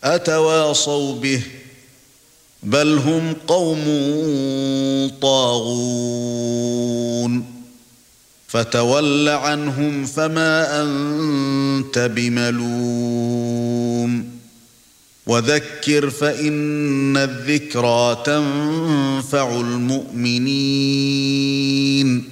أتواصوا به بل هم قوم طاغون فتول عنهم فما أنت بملوم وذكر فإن الذكرى تنفع المؤمنين